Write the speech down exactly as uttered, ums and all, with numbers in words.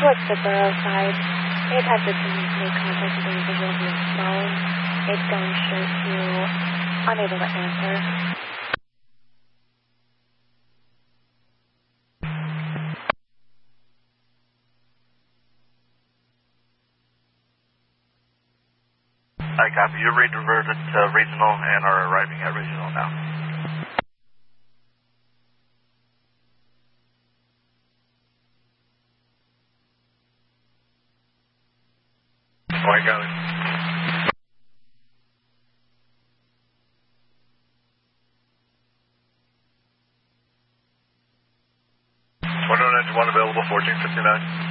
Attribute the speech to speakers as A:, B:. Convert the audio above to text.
A: Towards the borough side. They attempted to make contact with the individual via phone. It's going straight to unable to answer.
B: I copy. You're rediverted to regional and are arriving at regional now. Oh, I got it. one oh nine one available, fourteen fifty-nine.